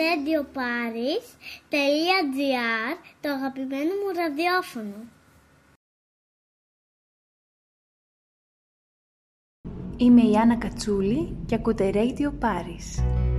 radioparis.gr, το αγαπημένο μου ραδιόφωνο. Είμαι η Άννα Κατσούλη και ακούτε Radio Paris.